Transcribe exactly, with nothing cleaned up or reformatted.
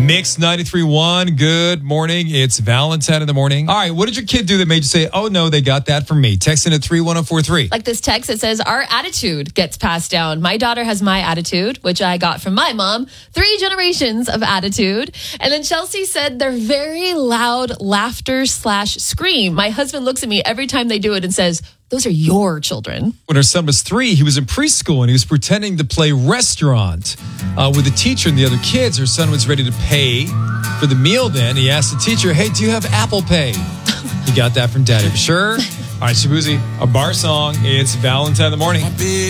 Mix ninety-three point one. Good morning. It's Valentine in the morning. All right. What did your kid do that made you say, oh, no, they got that from me? Text in at three one zero four three. Like this text that says, our attitude gets passed down. My daughter has my attitude, which I got from my mom. Three generations of attitude. And then Chelsea said they're very loud laughter slash scream. My husband looks at me every time they do it and says, those are your children. When her son was three, he was in preschool and he was pretending to play restaurant uh, with the teacher and the other kids. Her son was ready to pay for the meal then. He asked the teacher, hey, do you have Apple Pay? He got that from Daddy. Sure? All right, Shabuzi, a bar song. It's Valentine in the morning.